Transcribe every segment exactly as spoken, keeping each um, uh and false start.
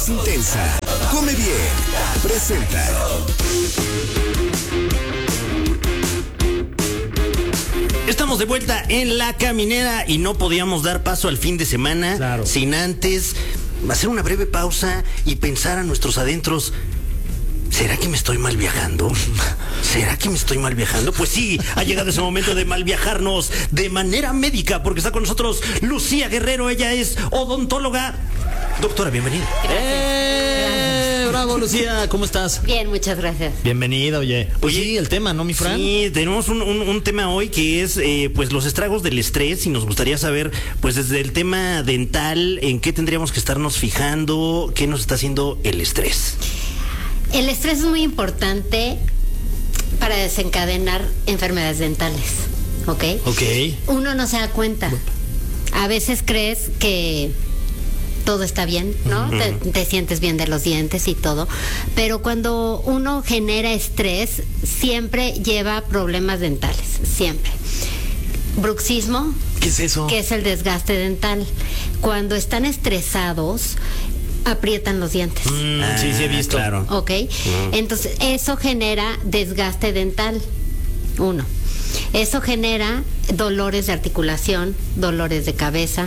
más intensa. Come Bien presenta. Estamos de vuelta en La Caminera y no podíamos dar paso al fin de semana claro. sin antes hacer una breve pausa y pensar a nuestros adentros. ¿Será que me estoy mal viajando? ¿Será que me estoy mal viajando? Pues sí, ha llegado ese momento de mal viajarnos de manera médica, porque está con nosotros Lucía Guerrero. Ella es odontóloga. Doctora, bienvenida. ¡Eh! Bravo, Lucía, ¿cómo estás? Bien, muchas gracias. Bienvenida, oye. Pues oye, sí, el tema, ¿no, mi Fran? Sí, tenemos un, un, un tema hoy que es, eh, pues, los estragos del estrés, y nos gustaría saber, pues, desde el tema dental, en qué tendríamos que estarnos fijando, qué nos está haciendo el estrés. El estrés es muy importante para desencadenar enfermedades dentales, ¿ok? Ok. Uno no se da cuenta. A veces crees que todo está bien, ¿no? Uh-huh. Te, te sientes bien de los dientes y todo. Pero cuando uno genera estrés, siempre lleva problemas dentales, siempre. Bruxismo. ¿Qué es eso? Que es el desgaste dental. Cuando están estresados, aprietan los dientes. Mm, ah, sí, sí he visto. Claro. Ok. Mm. Entonces, eso genera desgaste dental. Uno. Eso genera dolores de articulación, dolores de cabeza.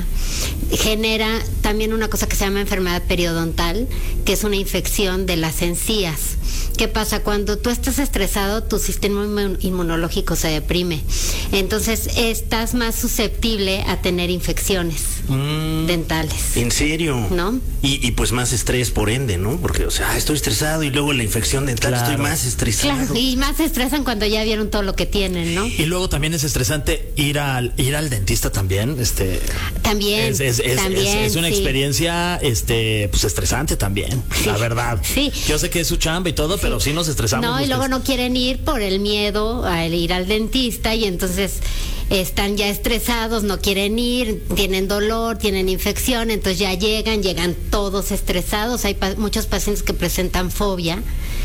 Genera también una cosa que se llama enfermedad periodontal, que es una infección de las encías. ¿Qué pasa? Cuando tú estás estresado, tu sistema inmunológico se deprime. Entonces, estás más susceptible a tener infecciones mm, dentales. ¿En serio? ¿No? Y, y pues más estrés por ende, ¿no? Porque, o sea, estoy estresado y luego la infección dental, claro. Estoy más estresado. Claro, y más se estresan cuando ya vieron todo lo que tienen, ¿no? Y luego también es estresante ir al ir al dentista también, este. También. Es, es, es, también, es, es una sí. experiencia, este, pues estresante también, sí, la verdad. Sí. Yo sé que es su chamba y todo, sí. Pero sí nos estresamos. No, y luego que... no quieren ir por el miedo a ir al dentista y entonces están ya estresados, no quieren ir, tienen dolor, tienen infección, entonces ya llegan, llegan todos estresados. Hay pa- muchos pacientes que presentan fobia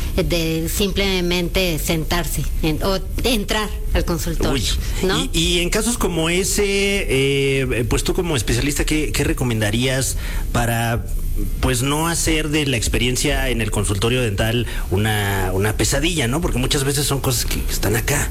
de simplemente sentarse en, o entrar al consultorio. Uy. ¿No? Y, y en casos como ese, eh, pues tú como especialista, ¿qué, qué recomendarías para, pues, no hacer de la experiencia en el consultorio dental una, una pesadilla, ¿no? Porque muchas veces son cosas que están acá.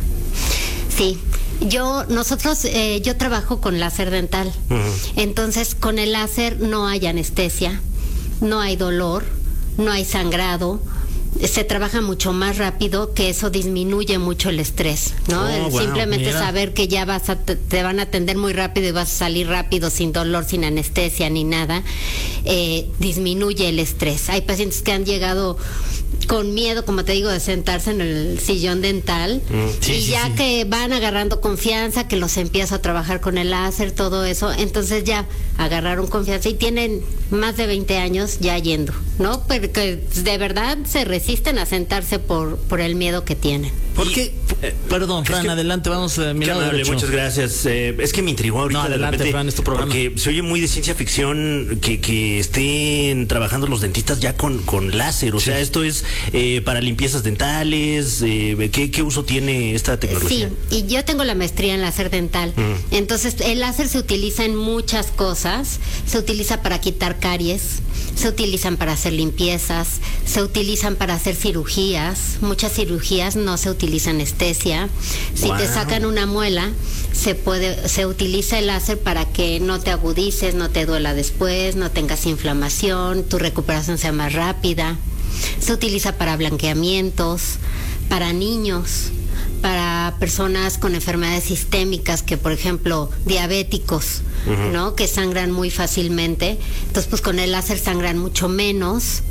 Sí. Yo, nosotros, eh, yo trabajo con láser dental. Uh-huh. Entonces, con el láser no hay anestesia, no hay dolor, no hay sangrado. Se trabaja mucho más rápido, que eso disminuye mucho el estrés, ¿no? Oh, wow, simplemente mira. saber que ya vas a te, te van a atender muy rápido y vas a salir rápido, sin dolor, sin anestesia ni nada, eh, disminuye el estrés. Hay pacientes que han llegado con miedo, como te digo, de sentarse en el sillón dental, mm, sí, y sí, ya sí. que van agarrando confianza, que los empiezo a trabajar con el láser, todo eso, entonces ya agarraron confianza y tienen más de veinte años ya yendo, ¿no? Porque de verdad se resisten a sentarse por, por el miedo que tienen. ¿Por qué? Eh, perdón, Fran, es que, adelante, vamos a mi lado derecho. Muchas gracias. Eh, es que me intrigó ahorita. No, adelante, de repente, Fran, es tu programa. Porque se oye muy de ciencia ficción que, que estén trabajando los dentistas ya con, con láser. O sí. sea, esto es eh, para limpiezas dentales. Eh, ¿qué, ¿Qué uso tiene esta tecnología? Sí, y yo tengo la maestría en láser dental. Mm. Entonces, el láser se utiliza en muchas cosas. Se utiliza para quitar caries, se utilizan para hacer limpiezas, se utilizan para hacer cirugías. Muchas cirugías no se utiliza anestesia. Si wow. te sacan una muela, se puede, se utiliza el láser para que no te agudices, no te duela después, no tengas inflamación, tu recuperación sea más rápida. Se utiliza para blanqueamientos, para niños, para personas con enfermedades sistémicas, que por ejemplo diabéticos, uh-huh. ¿no? Que sangran muy fácilmente. Entonces, pues con el láser sangran mucho menos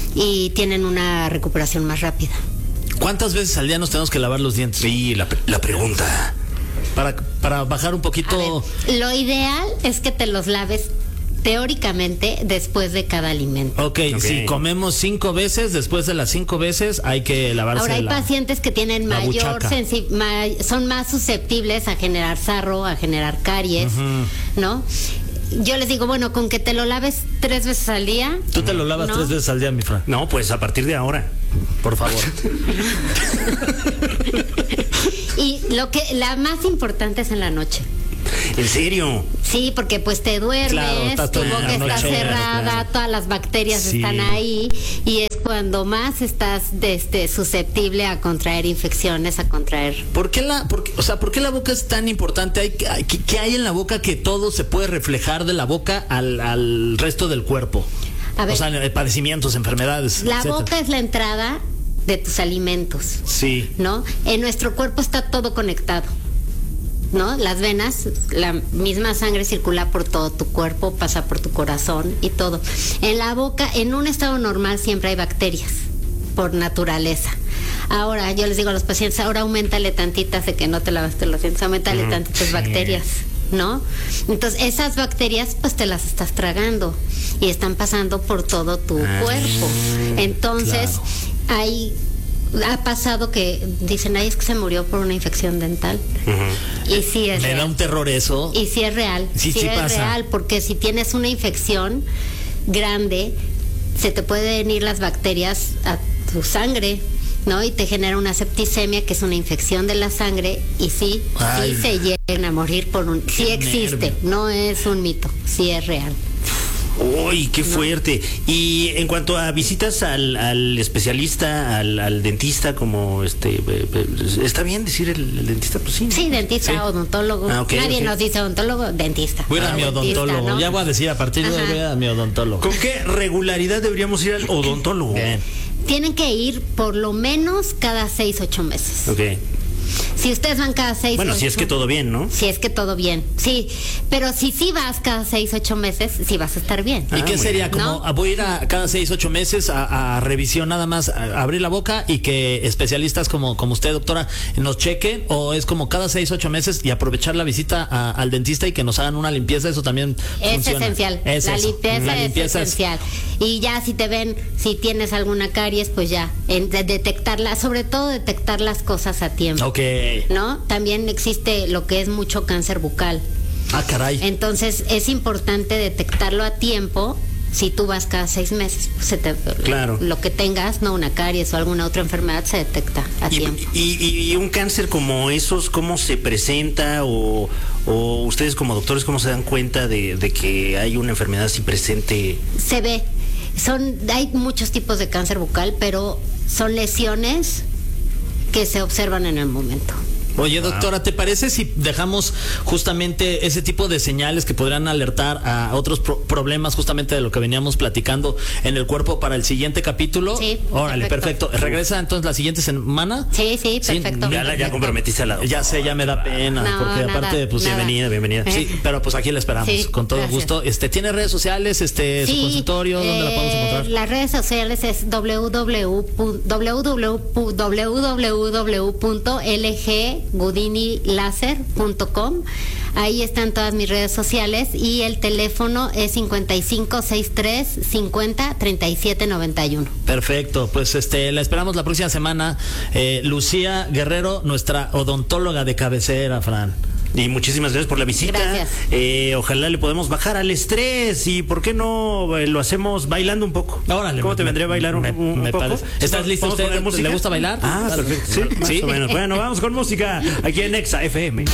y tienen una recuperación más rápida. ¿Cuántas veces al día nos tenemos que lavar los dientes? Sí, la, la pregunta. Para, para bajar un poquito. A ver, lo ideal es que te los laves teóricamente después de cada alimento. Okay, ok, si comemos cinco veces, después de las cinco veces hay que lavarse. Ahora hay la, pacientes que tienen mayor sensi- ma- son más susceptibles a generar sarro, a generar caries, uh-huh. ¿no? Yo les digo, bueno, con que te lo laves tres veces al día. ¿Tú te lo lavas ¿no? tres veces al día, mi Fran? No, pues a partir de ahora, por favor. Y lo que la más importante es en la noche. ¿En serio? Sí, porque pues te duermes, Claro, tu boca está noche, cerrada, claro. todas las bacterias Sí. están ahí y es cuando más estás este, susceptible a contraer infecciones, a contraer... ¿Por qué la, por qué- o sea, ¿por qué la boca es tan importante? ¿Hay, hay- ¿Qué, qué hay en la boca que todo se puede reflejar de la boca al, al resto del cuerpo? A ver, o sea, padecimientos, enfermedades. la etcétera. boca es la entrada de tus alimentos, Sí. ¿no? En nuestro cuerpo está todo conectado, ¿no? Las venas, la misma sangre circula por todo tu cuerpo, pasa por tu corazón y todo. En la boca, en un estado normal siempre hay bacterias, por naturaleza. Ahora, yo les digo a los pacientes, ahora aumentale tantitas de que no te lavaste los dientes, aumentale tantitas bacterias, ¿no? Entonces, esas bacterias, pues te las estás tragando y están pasando por todo tu Ah, cuerpo. Entonces, claro. hay... Ha pasado que dicen, ay, es que se murió por una infección dental. Ujú. Y sí es Me da real. un terror eso. Y sí es real. Sí, Sí, sí es pasa. real, porque si tienes una infección grande, se te pueden ir las bacterias a tu sangre, ¿no? Y te genera una septicemia, que es una infección de la sangre, y sí, Ay. sí se llegan a morir por un... Sí Qué existe, nervio. no es un mito, sí es real. Uy, qué fuerte. Y en cuanto a visitas al, al especialista, al, al dentista, como este, eh, eh, ¿está bien decir el, el dentista? Pues sí. ¿no? Sí, dentista, Sí. odontólogo. Ah, ok, Nadie ok. nos dice odontólogo, dentista. Voy a ir a Ah, mi dentista, odontólogo. ¿no? Ya voy a decir, a partir de hoy Ajá. voy a mi odontólogo. ¿Con qué regularidad deberíamos ir al odontólogo? Bien. Tienen que ir por lo menos cada seis, ocho meses. Ok. Si ustedes van cada seis, Bueno, si es que todo bien, ¿no? Si es que todo bien, sí. Pero si sí vas cada seis, ocho meses, sí vas a estar bien. ¿Y Ah, qué muy sería? bien. Como ¿No? a- voy a ir a cada seis, ocho meses a, a revisión nada más, a abrir la boca y que especialistas como, como usted, doctora, nos chequen, o es como cada seis, ocho meses y aprovechar la visita a- al dentista y que nos hagan una limpieza, eso también Es funciona. esencial. Es la eso. limpieza, La limpieza es es- esencial. Y ya si te ven, si tienes alguna caries, pues ya, en, de detectarla, sobre todo detectar las cosas a tiempo. Ok. ¿No? También existe lo que es mucho cáncer bucal. Ah, caray. Entonces es importante detectarlo a tiempo. Si tú vas cada seis meses, pues se te, Claro. lo que tengas, no una caries o alguna otra enfermedad, se detecta a Y, tiempo. y- y- y un cáncer como esos, ¿cómo se presenta? O, o ustedes como doctores, ¿cómo se dan cuenta de, de que hay una enfermedad así presente? Se ve. Son, hay muchos tipos de cáncer bucal, pero son lesiones que se observan en el momento. Oye, doctora, ¿te parece si dejamos justamente ese tipo de señales que podrían alertar a otros pro- problemas justamente de lo que veníamos platicando en el cuerpo para el siguiente capítulo? Sí, Órale, perfecto. perfecto. ¿Regresa entonces la siguiente semana? Sí, sí, perfecto. Ya, la- ya comprometiste a la doctora. Ya sé, ya me da pena, No, porque nada, aparte, pues nada. Bienvenida, bienvenida. sí, pero pues aquí la esperamos, Sí, con todo gracias. gusto. Este, ¿tiene redes sociales, este, su Sí, consultorio? ¿Dónde la podemos eh, encontrar? Las redes sociales es www punto l g gudini laser punto com. Ahí están todas mis redes sociales y el teléfono es cincuenta y cinco sesenta y tres cincuenta treinta y siete noventa y uno. Perfecto, pues este, la esperamos la próxima semana. Eh, Lucía Guerrero, nuestra odontóloga de cabecera, Fran. Y muchísimas gracias por la visita. Gracias. Eh, ojalá le podemos bajar al estrés y ¿por qué no eh, lo hacemos bailando un poco? Órale, ¿Cómo me- te vendría a bailar un, me- un- un me poco? parece. ¿Estás listo ¿Podemos usted? poner música? ¿Le gusta bailar? Ah, Dale. perfecto. Sí, más ¿Sí? o menos. Bueno, vamos con música aquí en Exa F M.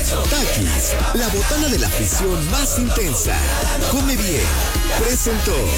Takis, la botana de la afición más intensa. Come bien. Presentó.